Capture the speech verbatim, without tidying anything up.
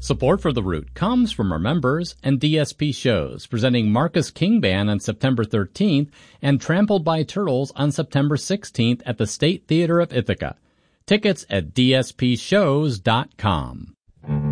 Support for The Root comes from our members and D S P Shows, presenting Marcus King Band on September thirteenth and Trampled by Turtles on September sixteenth at the State Theater of Ithaca. Tickets at d s p shows dot com.